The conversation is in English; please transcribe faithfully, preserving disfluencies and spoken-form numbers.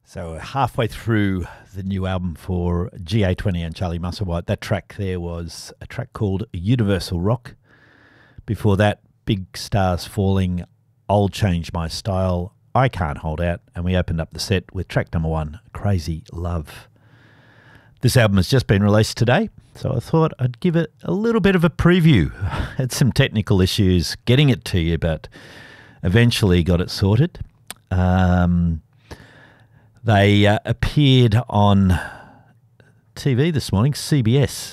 So halfway through the new album for G A twenty and Charlie Musselwhite, that track there was a track called Universal Rock. Before that, Big Stars Falling, I'll Change My Style, I Can't Hold Out, and we opened up the set with track number one, Crazy Love. This album has just been released today, so I thought I'd give it a little bit of a preview. Had some technical issues getting it to you, but eventually got it sorted. Um... They uh, appeared on T V this morning, C B S,